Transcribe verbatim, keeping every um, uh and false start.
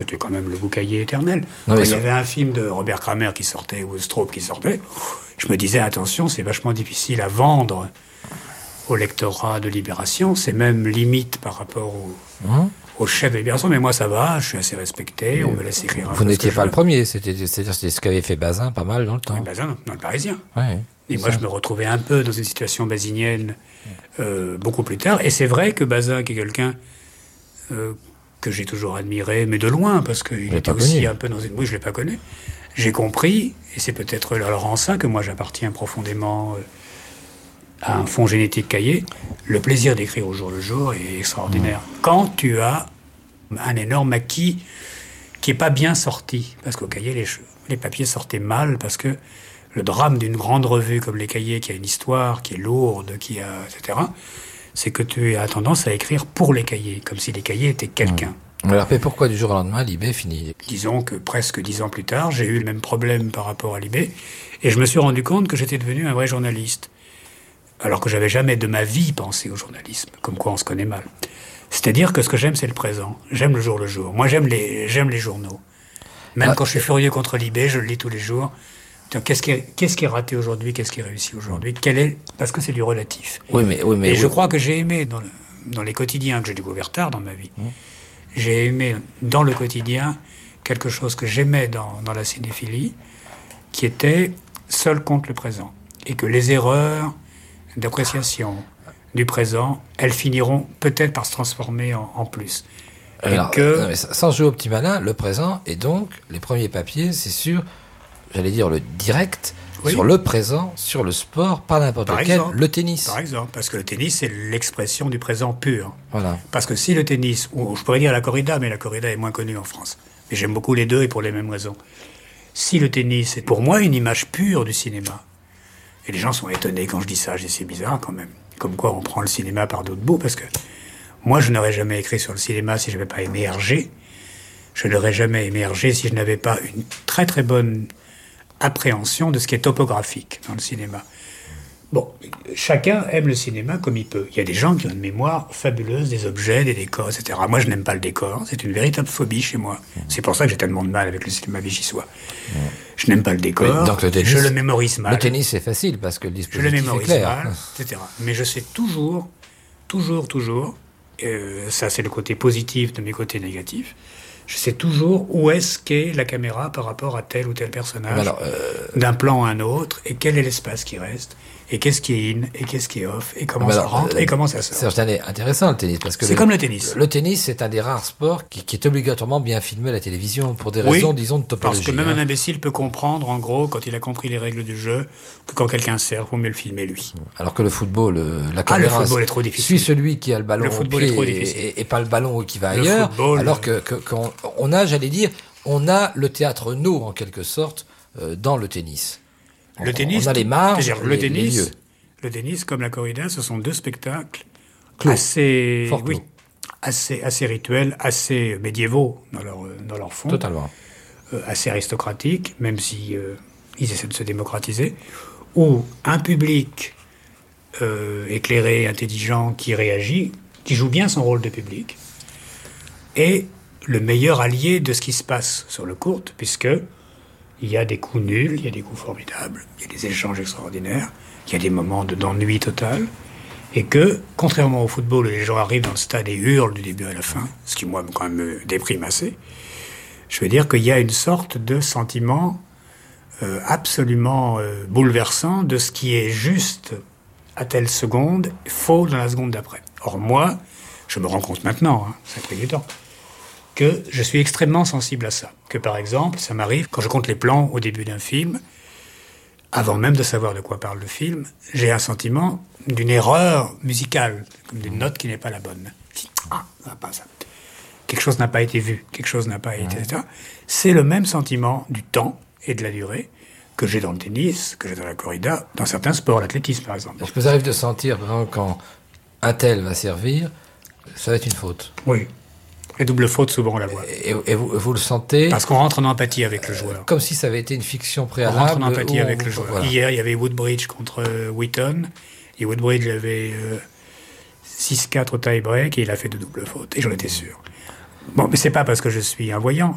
c'était quand même le boucaillé éternel. Non, Quand il y ça... avait un film de Robert Kramer qui sortait, ou Straub qui sortait, je me disais, attention, c'est vachement difficile à vendre au lectorat de Libération, c'est même limite par rapport au, mmh. au chef de Libération, mais moi ça va, je suis assez respecté, on me laisse écrire un Vous peu n'étiez pas veux. le premier, c'était, c'est-à-dire c'était ce qu'avait fait Bazin pas mal dans le temps. Oui, Bazin, dans le Parisien. Ouais, et moi, ça. Je me retrouvais un peu dans une situation bazinienne euh, beaucoup plus tard, et c'est vrai que Bazin, qui est quelqu'un euh, que j'ai toujours admiré, mais de loin, parce qu'il était aussi connu. un peu dans une... Oui, je ne l'ai pas connu. J'ai compris, et c'est peut-être alors en ça que moi j'appartiens profondément... Euh, à un fond génétique cahier, le plaisir d'écrire au jour le jour est extraordinaire. Mmh. Quand tu as un énorme acquis qui n'est pas bien sorti, parce qu'au cahier, les, les papiers sortaient mal, parce que le drame d'une grande revue comme les cahiers, qui a une histoire, qui est lourde, qui a, et cetera, c'est que tu as tendance à écrire pour les cahiers, comme si les cahiers étaient quelqu'un. Mmh. Alors, mais pourquoi du jour au lendemain, Libé finit ? Disons que presque dix ans plus tard, j'ai eu le même problème par rapport à Libé, et je me suis rendu compte que j'étais devenu un vrai journaliste. Alors que j'avais jamais de ma vie pensé au journalisme, comme quoi on se connaît mal. C'est-à-dire que ce que j'aime, c'est le présent. J'aime le jour le jour. Moi, j'aime les, j'aime les journaux. Même ah, quand je suis furieux contre Libé, je le lis tous les jours. Qu'est-ce qui est, qu'est-ce qui est raté aujourd'hui ? Qu'est-ce qui est réussi aujourd'hui ? Quel est, parce que c'est du relatif. Oui, mais, oui, mais, Et oui. je crois que j'ai aimé, dans, le, dans les quotidiens que j'ai découvert tard dans ma vie, mmh. j'ai aimé dans le quotidien quelque chose que j'aimais dans, dans la cinéphilie, qui était seul contre le présent. Et que les erreurs d'appréciation du présent, elles finiront peut-être par se transformer en, en plus. Et Alors, que... non, mais sans jouer au petit malin, le présent, et donc, les premiers papiers, c'est sur, j'allais dire, le direct, oui. sur le présent, sur le sport, pas n'importe par lequel, exemple, le tennis. Par exemple, parce que le tennis, c'est l'expression du présent pur. Voilà. Parce que si le tennis, ou je pourrais dire la corrida, mais la corrida est moins connue en France, mais j'aime beaucoup les deux et pour les mêmes raisons. Si le tennis est pour moi une image pure du cinéma, et les gens sont étonnés quand je dis ça, je dis c'est bizarre quand même. Comme quoi on prend le cinéma par d'autres bouts, parce que moi je n'aurais jamais écrit sur le cinéma si je n'avais pas aimé Hergé. Je n'aurais jamais aimé Hergé si je n'avais pas une très très bonne appréhension de ce qui est topographique dans le cinéma. Bon, chacun aime le cinéma comme il peut. Il y a des gens qui ont une mémoire fabuleuse des objets, des décors, et cetera. Moi, je n'aime pas le décor. C'est une véritable phobie chez moi. C'est pour ça que j'ai tellement de mal avec le cinéma vichysois. Je n'aime pas le décor. Donc le tennis, je le mémorise mal. Le tennis, c'est facile parce que le dispositif je le mémorise est clair. mal, et cetera. Mais je sais toujours, toujours, toujours, euh, ça c'est le côté positif de mes côtés négatifs, je sais toujours où est-ce qu'est la caméra par rapport à tel ou tel personnage, alors, euh... d'un plan à un autre, et quel est l'espace qui reste, et qu'est-ce qui est in, et qu'est-ce qui est off, et comment alors, ça rentre, euh, et comment ça sort. C'est intéressant le tennis, parce que c'est le, comme le tennis. Le tennis, c'est un des rares sports qui, qui est obligatoirement bien filmé à la télévision, pour des raisons, oui, disons, de topologie. Parce que même hein. un imbécile peut comprendre, en gros, quand il a compris les règles du jeu, que quand quelqu'un sert, il faut mieux le filmer lui. Alors que le football, le, la ah, caméra le football est trop difficile. suit celui qui a le ballon le au football pied est trop et, difficile. Et, et pas le ballon qui va le ailleurs. Football, alors que, que qu'on on a, j'allais dire, on a le théâtre no en quelque sorte euh, dans le tennis. Le on, tennis, on a les marges, le les, tennis, les lieux. Le tennis, comme la corrida, ce sont deux spectacles clos. assez, Fort oui, clos. assez, assez rituels, assez médiévaux dans leur dans leur fond, totalement, euh, assez aristocratiques, même si euh, ils essaient de se démocratiser, où un public euh, éclairé, intelligent, qui réagit, qui joue bien son rôle de public, est le meilleur allié de ce qui se passe sur le court, puisque il y a des coups nuls, il y a des coups formidables, il y a des échanges extraordinaires, il y a des moments de, d'ennui total, et que, contrairement au football où les gens arrivent dans le stade et hurlent du début à la fin, ce qui, moi, quand même me déprime assez, je veux dire qu'il y a une sorte de sentiment euh, absolument euh, bouleversant de ce qui est juste à telle seconde, faux dans la seconde d'après. Or, moi, je me rends compte maintenant, hein, ça a pris du temps, que je suis extrêmement sensible à ça. Que, par exemple, ça m'arrive, quand je compte les plans au début d'un film, avant même de savoir de quoi parle le film, j'ai un sentiment d'une erreur musicale, comme d'une note qui n'est pas la bonne. Ah, ça va pas ça. Quelque chose n'a pas été vu, quelque chose n'a pas été... et cetera. C'est le même sentiment du temps et de la durée que j'ai dans le tennis, que j'ai dans la corrida, dans certains sports, l'athlétisme par exemple. Est-ce que vous arrivez de sentir, par exemple, quand un tel va servir, ça va être une faute? Oui. Les doubles fautes, souvent, on la voit. Et, et vous, vous le sentez? Parce qu'on rentre en empathie avec le joueur. Comme si ça avait été une fiction préalable. On rentre en empathie avec on, le joueur. Voilà. Hier, il y avait Woodbridge contre euh, Wheaton. Et Woodbridge avait euh, six quatre au tie-break et il a fait de doubles fautes. Et j'en étais sûr. Bon, mais c'est pas parce que je suis un voyant.